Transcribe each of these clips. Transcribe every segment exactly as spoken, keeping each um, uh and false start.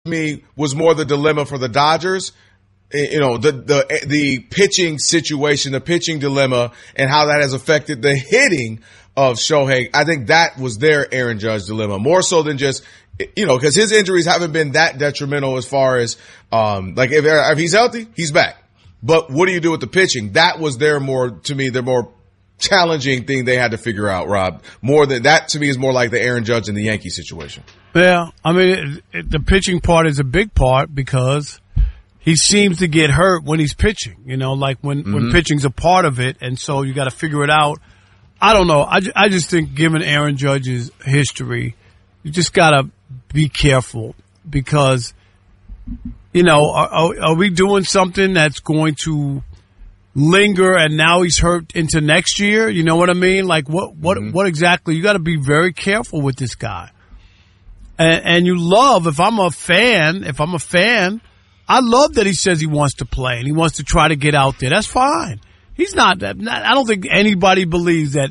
me was more the dilemma for the Dodgers. You know, the, the, the pitching situation, the pitching dilemma, and how that has affected the hitting of Shohei. I think that was their Aaron Judge dilemma, more so than just, you know, because his injuries haven't been that detrimental as far as, um, like if, if he's healthy, he's back. But what do you do with the pitching? That was their more, to me, their more challenging thing they had to figure out, Rob. More than that, to me, is more like the Aaron Judge and the Yankee situation. Yeah, I mean, it, it, the pitching part is a big part because he seems to get hurt when he's pitching, you know, like when, mm-hmm. when pitching's a part of it, and so you got to figure it out. I don't know. I, I just think given Aaron Judge's history, you just got to be careful because, you know, are, are we doing something that's going to linger and now he's hurt into next year? You know what I mean? Like what, what, mm-hmm. what exactly? You got to be very careful with this guy. And, and you love, if I'm a fan, if I'm a fan, I love that he says he wants to play and he wants to try to get out there. That's fine. He's not, I don't think anybody believes that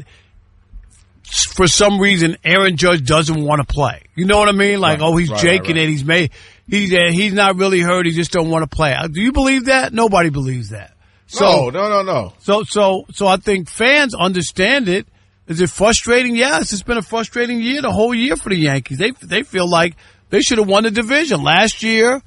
for some reason Aaron Judge doesn't want to play. You know what I mean? Like, right, oh, he's right, jaking right, right. it. He's made, he's, uh, he's not really hurt. He just don't want to play. Do you believe that? Nobody believes that. So, no, no, no, no. So, so, so I think fans understand it. Is it frustrating? Yes, it's been a frustrating year, the whole year for the Yankees. They, they feel like they should have won the division last year.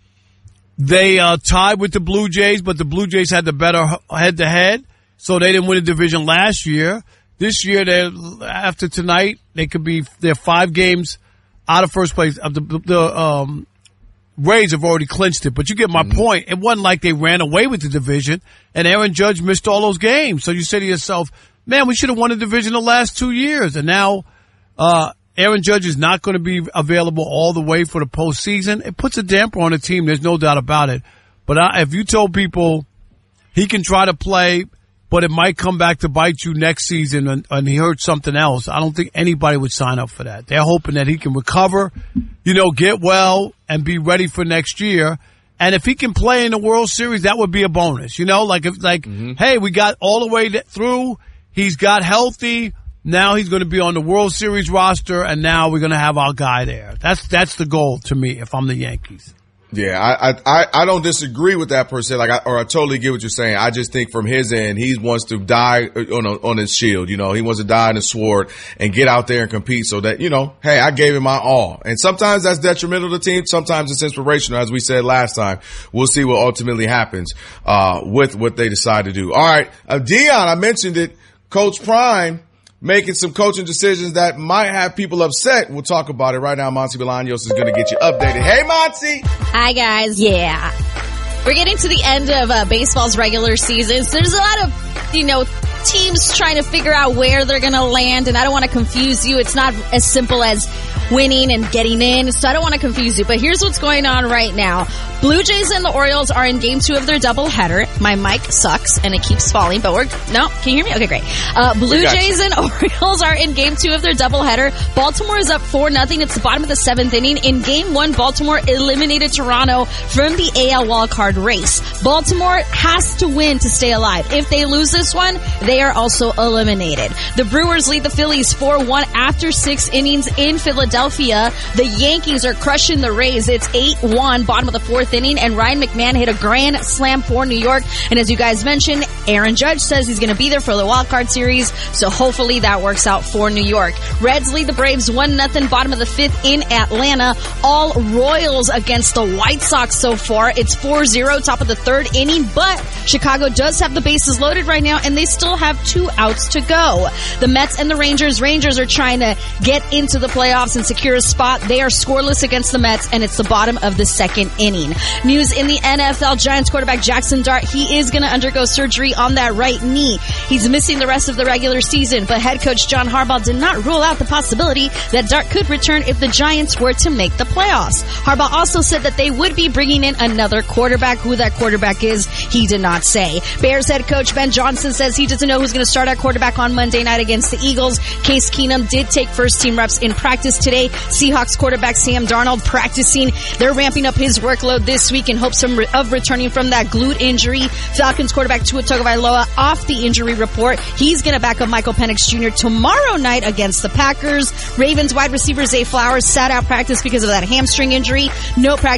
They uh, tied with the Blue Jays, but the Blue Jays had the better head-to-head, so they didn't win the division last year. This year, they after tonight, they could be they're five games out of first place. The, the um, Rays have already clinched it, but you get my mm-hmm. point. It wasn't like they ran away with the division, and Aaron Judge missed all those games. So you say to yourself, man, we should have won the division the last two years, and now uh Aaron Judge is not going to be available all the way for the postseason. It puts a damper on the team. There's no doubt about it. But I, if you told people he can try to play, but it might come back to bite you next season and, and he hurt something else, I don't think anybody would sign up for that. They're hoping that he can recover, you know, get well and be ready for next year. And if he can play in the World Series, that would be a bonus. You know, like, if, like, mm-hmm. hey, we got all the way through. He's got healthy. Now he's going to be on the World Series roster, and now we're going to have our guy there. That's that's the goal to me if I'm the Yankees. Yeah, I I I don't disagree with that per se. Like, I, or I totally get what you're saying. I just think from his end, he wants to die on a, on his shield. You know, he wants to die in his sword and get out there and compete. So that, you know, hey, I gave him my all. And sometimes that's detrimental to the team. Sometimes it's inspirational, as we said last time. We'll see what ultimately happens uh with what they decide to do. All right, uh, Dion, I mentioned it. Coach Prime making some coaching decisions that might have people upset. We'll talk about it right now. Monty Bolaños is going to get you updated. Hey, Monty. Hi, guys. Yeah. We're getting to the end of uh, baseball's regular season. So there's a lot of, you know, teams trying to figure out where they're going to land. And I don't want to confuse you. It's not as simple as winning and getting in. So I don't want to confuse you. But here's what's going on right now. Blue Jays and the Orioles are in game two of their doubleheader. My mic sucks and it keeps falling, but we're, no, can you hear me? Okay, great. Uh, Blue Jays you. and Orioles are in game two of their doubleheader. Baltimore is up four nothing. It's the bottom of the seventh inning. In game one, Baltimore eliminated Toronto from the A L wildcard race. Baltimore has to win to stay alive. If they lose this one, they are also eliminated. The Brewers lead the Phillies four one after six innings in Philadelphia. The Yankees are crushing the Rays. It's eight one, bottom of the fourth inning, and Ryan McMahon hit a grand slam for New York. And as you guys mentioned, Aaron Judge says he's going to be there for the wild card series, so hopefully that works out for New York. Reds lead the Braves one nothing, bottom of the fifth in Atlanta. All Royals against the White Sox so far. It's four zero, top of the third inning, but Chicago does have the bases loaded right now, and they still have two outs to go. The Mets and the Rangers. Rangers are trying to get into the playoffs and secure a spot. They are scoreless against the Mets, and it's the bottom of the second inning. News in the N F L, Giants quarterback Jackson Dart, he is going to undergo surgery on that right knee. He's missing the rest of the regular season, but head coach John Harbaugh did not rule out the possibility that Dart could return if the Giants were to make the playoffs. Harbaugh also said that they would be bringing in another quarterback. Who that quarterback is, he did not say. Bears head coach Ben Johnson says he doesn't know who's going to start at quarterback on Monday night against the Eagles. Case Keenum did take first team reps in practice today. Seahawks quarterback Sam Darnold practicing. They're ramping up his workload this week in hopes of returning from that glute injury. Falcons quarterback Tua Tagovailoa off the injury report. He's going to back up Michael Penix Junior tomorrow night against the Packers. Ravens wide receiver Zay Flowers sat out practice because of that hamstring injury. No practice